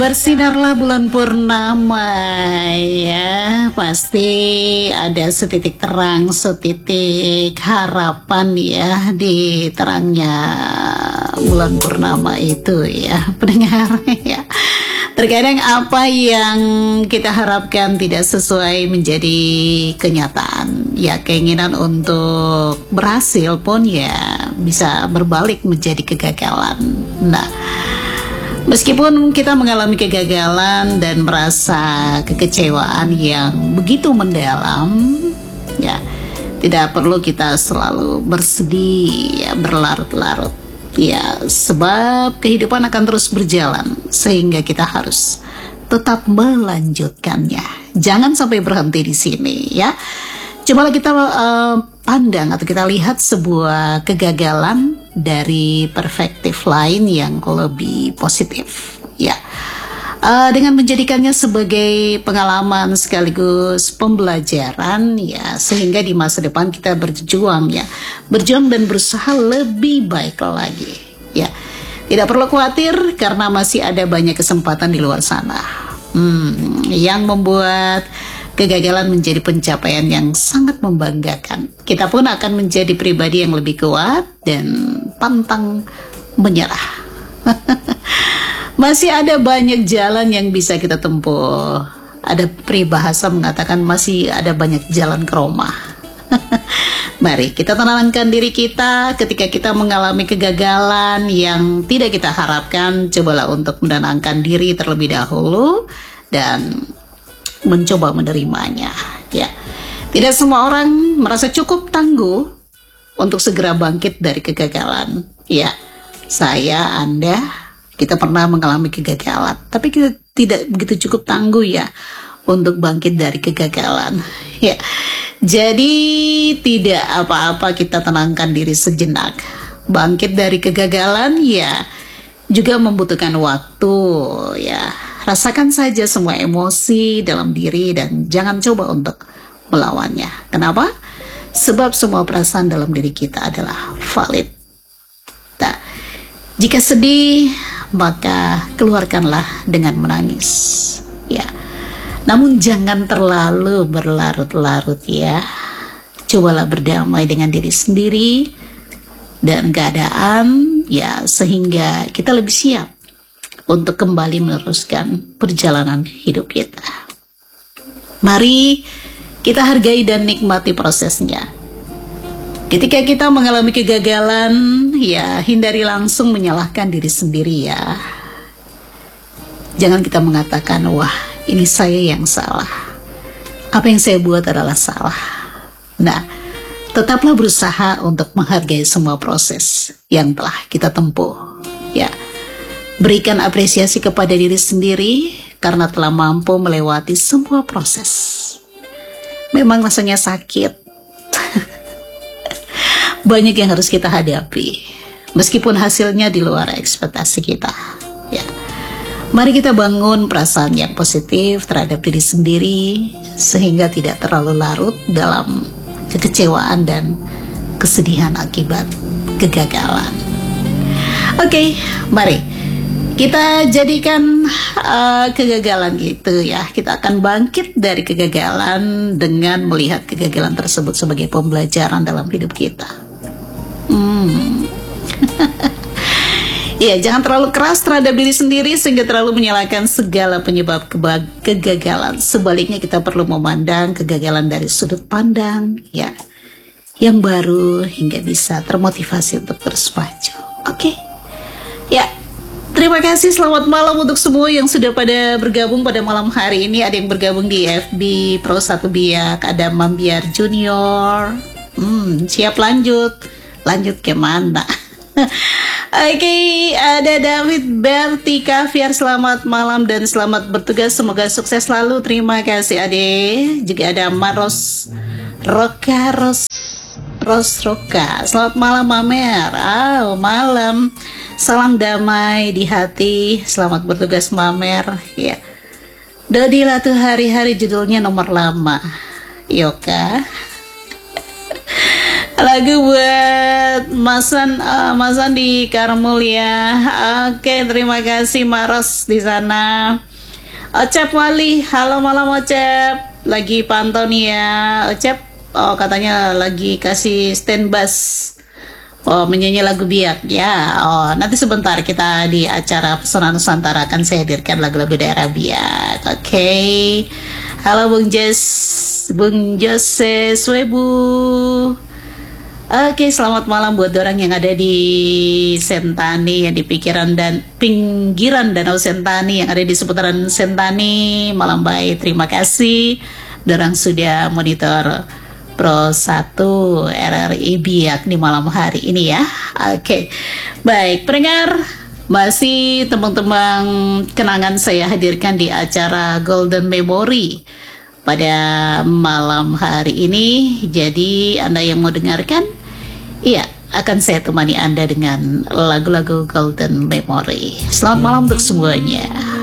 Bersinarlah bulan purnama ya, pasti ada setitik terang, setitik harapan ya di terangnya bulan purnama itu ya, pendengar ya. Terkadang apa yang kita harapkan tidak sesuai menjadi kenyataan. Ya, keinginan untuk berhasil pun ya bisa berbalik menjadi kegagalan. Nah, meskipun kita mengalami kegagalan dan merasa kekecewaan yang begitu mendalam, ya tidak perlu kita selalu bersedih, ya, berlarut-larut. Ya, sebab kehidupan akan terus berjalan sehingga kita harus tetap melanjutkannya. Jangan sampai berhenti di sini, ya. Cobalah kita pandang atau kita lihat sebuah kegagalan dari perspektif lain yang lebih positif, ya. Dengan menjadikannya sebagai pengalaman sekaligus pembelajaran, ya, sehingga di masa depan kita berjuang dan berusaha lebih baik lagi, ya. Tidak perlu khawatir karena masih ada banyak kesempatan di luar sana, yang membuat kegagalan menjadi pencapaian yang sangat membanggakan. Kita pun akan menjadi pribadi yang lebih kuat dan pantang menyerah. Masih ada banyak jalan yang bisa kita tempuh. Ada peribahasa mengatakan masih ada banyak jalan ke Roma. Mari kita tenangkan diri kita ketika kita mengalami kegagalan yang tidak kita harapkan. Cobalah untuk menenangkan diri terlebih dahulu dan mencoba menerimanya, ya. Tidak semua orang merasa cukup tangguh untuk segera bangkit dari kegagalan, ya. Saya, Anda, kita pernah mengalami kegagalan, tapi kita tidak begitu cukup tangguh ya untuk bangkit dari kegagalan, ya. Jadi tidak apa-apa kita tenangkan diri sejenak. Bangkit dari kegagalan ya juga membutuhkan waktu, ya. Rasakan saja semua emosi dalam diri dan jangan coba untuk melawannya. Kenapa? Sebab semua perasaan dalam diri kita adalah valid. Nah, jika sedih, maka keluarkanlah dengan menangis, ya. Namun jangan terlalu berlarut-larut, ya. Cobalah berdamai dengan diri sendiri dan keadaan, ya, sehingga kita lebih siap untuk kembali meneruskan perjalanan hidup kita. Mari kita hargai dan nikmati prosesnya. Ketika kita mengalami kegagalan, ya hindari langsung menyalahkan diri sendiri, ya. Jangan kita mengatakan, wah ini saya yang salah, apa yang saya buat adalah salah. Nah, tetaplah berusaha untuk menghargai semua proses yang telah kita tempuh, ya. Berikan apresiasi kepada diri sendiri karena telah mampu melewati semua proses. Memang rasanya sakit. Banyak yang harus kita hadapi, meskipun hasilnya di luar ekspektasi kita, ya. Mari kita bangun perasaan yang positif terhadap diri sendiri sehingga tidak terlalu larut dalam kekecewaan dan kesedihan akibat kegagalan. Oke, mari kita jadikan kegagalan gitu, ya. Kita akan bangkit dari kegagalan dengan melihat kegagalan tersebut sebagai pembelajaran dalam hidup kita. Ya, jangan terlalu keras terhadap diri sendiri sehingga terlalu menyalahkan segala penyebab kegagalan. Sebaliknya kita perlu memandang kegagalan dari sudut pandang, ya, yang baru hingga bisa termotivasi untuk terus maju. Oke, ya. Terima kasih, selamat malam untuk semua yang sudah pada bergabung pada malam hari ini. Ada yang bergabung di FB Pro 1 Biak, ada Mambiar Junior. Siap lanjut ke mana? Oke, ada David Berti Kaviar, selamat malam dan selamat bertugas, semoga sukses selalu. Terima kasih Ade. Juga ada Maros Roka Roka, selamat malam Mamer. Malam. Salam damai di hati, selamat bertugas Mamer, ya. Dodi Latu hari-hari judulnya nomor lama, Yoka. Lagu buat Masan di Karmul ya. Oke, terima kasih Maros di sana. Ocep Wali, halo malam Ocep. Lagi pantau nih ya, Ocep. Oh, katanya lagi kasih stand bass. Oh, menyanyi lagu biak ya. Oh, nanti sebentar kita di acara Pesona Nusantara akan saya hadirkan lagu-lagu daerah biak. Oke. Halo Bung Jose Swebu. Oke, selamat malam buat orang yang ada di Sentani, yang di pinggiran Danau Sentani, yang ada di seputaran Sentani. Malam baik, terima kasih. Dorang sudah monitor Pro 1 RRI Biak di malam hari ini ya. Oke, baik pendengar, masih tembang-tembang kenangan saya hadirkan di acara Golden Memory pada malam hari ini. Jadi Anda yang mau dengarkan, iya, akan saya temani Anda dengan lagu-lagu Golden Memory. Selamat malam untuk semuanya.